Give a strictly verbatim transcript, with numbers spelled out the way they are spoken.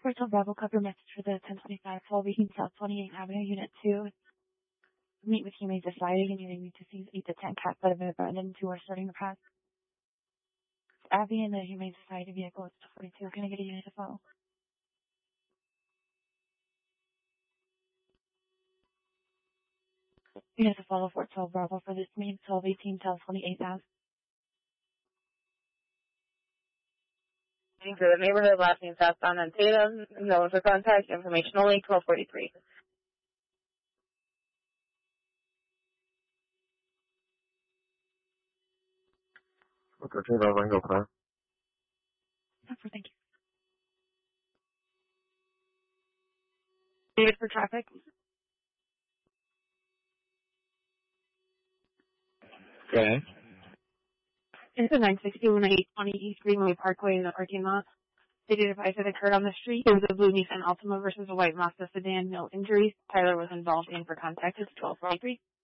Portal Bravo, cover message for the ten twenty-five twelve eighteen South twenty-eighth Avenue, Unit two. Meet with Humane Society and you need to see eight to ten cats that have been abandoned two are starting to pass. Abby and the Humane Society vehicle is forty-two. Can I get a unit to follow? Unit to follow Fort twelve Bravo for this meeting, twelve eighteen South twenty-eighth Avenue. For the neighborhood, last name southbound on Tatum. No one for contact. Information only, twelve forty-three. Okay, Tatum, Rango car. Thank you. David for traffic. Okay. It's a nine sixty-one eight twenty East Greenway Parkway in the parking lot. They did advise that occurred on the street. It was a blue Nissan Altima versus a white Mazda sedan. No injuries. Tyler was involved in for contact. It's twelve forty-three.